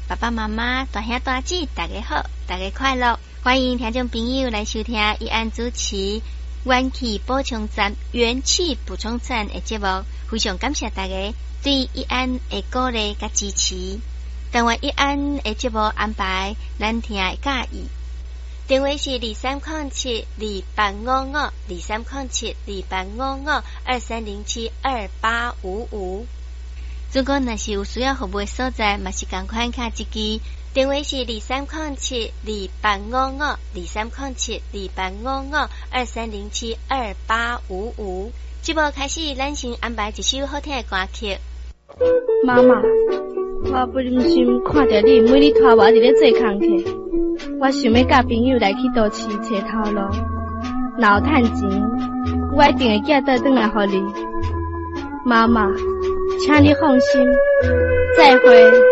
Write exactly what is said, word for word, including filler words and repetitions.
爸爸妈妈、大兄大姐，大家好，大家快乐！欢迎听众朋友来收听一安主持元气补充站、元气补充站的节目。非常感谢大家对一安的鼓励甲支持。但愿一安的节目安排，咱听会介意。电话是二三零七二八五五二三零七二八五五二三零七二八五五。如果若是有需要服务的所在，嘛是同款卡一支。电话是二三零七二八五五二三零七二八五五二三零七二八五五。节目开始，咱先安排一首好听的歌曲。 妈妈，我不忍心看到你每日拖我伫咧做工课，我想要甲朋友来去都市找头路。若有趁钱，我一定会寄倒转来互你。妈妈，请你放心，再会。